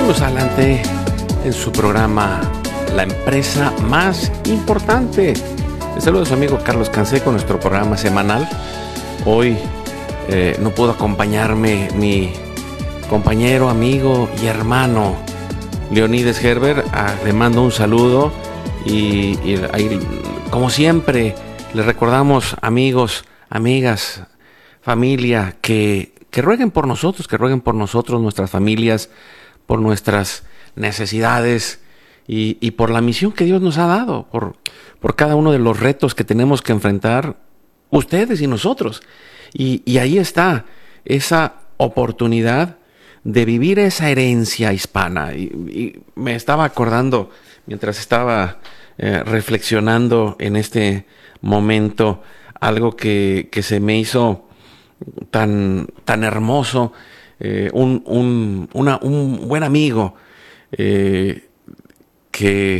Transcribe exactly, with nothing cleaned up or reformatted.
Seguimos adelante en su programa La Empresa Más Importante. Les saludo a su amigo Carlos Canseco, nuestro programa semanal. Hoy eh, no pudo acompañarme mi compañero, amigo y hermano Leonides Gerber. Ah, le mando un saludo y, y ahí, como siempre, les recordamos, amigos, amigas, familia, que, que rueguen por nosotros, que rueguen por nosotros, nuestras familias, por nuestras necesidades y, y por la misión que Dios nos ha dado, por, por cada uno de los retos que tenemos que enfrentar ustedes y nosotros. Y, y ahí está esa oportunidad de vivir esa herencia hispana. Y, y me estaba acordando, mientras estaba eh, reflexionando en este momento, algo que, que se me hizo tan, tan hermoso. Eh, un, un, una, un buen amigo eh, que